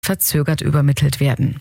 verzögert übermittelt werden.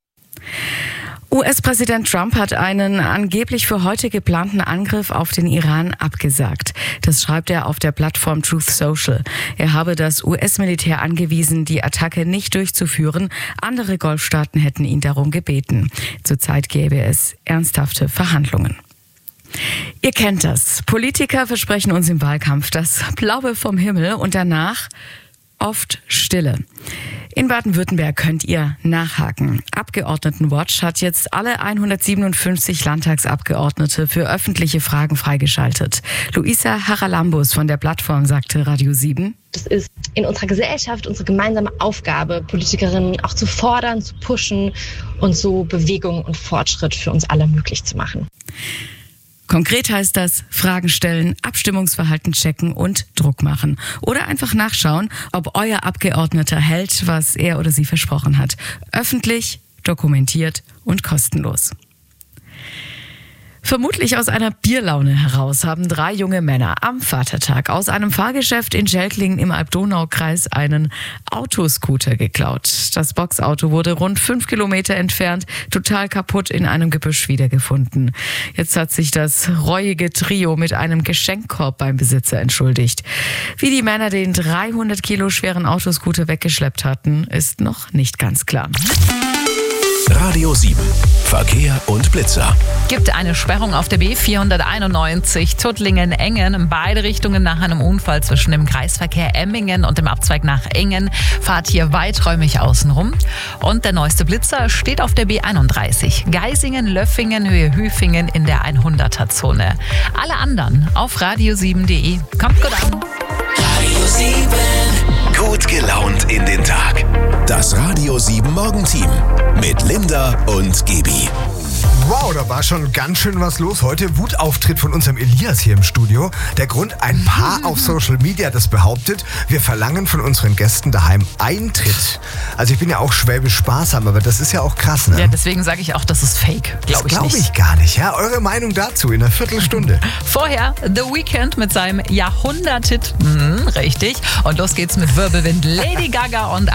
US-Präsident Trump hat einen angeblich für heute geplanten Angriff auf den Iran abgesagt. Das schreibt er auf der Plattform Truth Social. Er habe das US-Militär angewiesen, die Attacke nicht durchzuführen. Andere Golfstaaten hätten ihn darum gebeten. Zurzeit gäbe es ernsthafte Verhandlungen. Ihr kennt das. Politiker versprechen uns im Wahlkampf das Blaue vom Himmel und danach oft Stille. In Baden-Württemberg könnt ihr nachhaken. Abgeordnetenwatch hat jetzt alle 157 Landtagsabgeordnete für öffentliche Fragen freigeschaltet. Luisa Haralambos von der Plattform sagte Radio 7. Das ist in unserer Gesellschaft unsere gemeinsame Aufgabe, Politikerinnen auch zu fordern, zu pushen und so Bewegung und Fortschritt für uns alle möglich zu machen. Konkret heißt das Fragen stellen, Abstimmungsverhalten checken und Druck machen. Oder einfach nachschauen, ob euer Abgeordneter hält, was er oder sie versprochen hat. Öffentlich, dokumentiert und kostenlos. Vermutlich aus einer Bierlaune heraus haben 3 junge Männer am Vatertag aus einem Fahrgeschäft in Schelklingen im Alb-Donau-Kreis einen Autoscooter geklaut. Das Boxauto wurde rund 5 Kilometer entfernt, total kaputt in einem Gebüsch wiedergefunden. Jetzt hat sich das reuige Trio mit einem Geschenkkorb beim Besitzer entschuldigt. Wie die Männer den 300 Kilo schweren Autoscooter weggeschleppt hatten, ist noch nicht ganz klar. Radio 7. Verkehr und Blitzer. Gibt eine Sperrung auf der B491 Tuttlingen-Engen in beide Richtungen nach einem Unfall zwischen dem Kreisverkehr Emmingen und dem Abzweig nach Engen. Fahrt hier weiträumig außenrum. Und der neueste Blitzer steht auf der B31. Geisingen-Löffingen, Höhe Hüfingen in der 100er-Zone. Alle anderen auf radio7.de. Kommt gut an. Radio 7. Gut gelaunt in den Tag. Das Radio 7 Morgenteam mit Linda und Gibi. Wow, da war schon ganz schön was los heute. Wutauftritt von unserem Elias hier im Studio. Der Grund, ein Paar auf Social Media das behauptet, wir verlangen von unseren Gästen daheim Eintritt. Also ich bin ja auch schwäbisch sparsam, aber das ist ja auch krass, ne? Ja, deswegen sage ich auch, das ist fake. Das glaube ich gar nicht. Ja, eure Meinung dazu in einer Viertelstunde. Vorher The Weeknd mit seinem Jahrhundert-Hit. Richtig. Und los geht's mit Wirbelwind. Lady Gaga und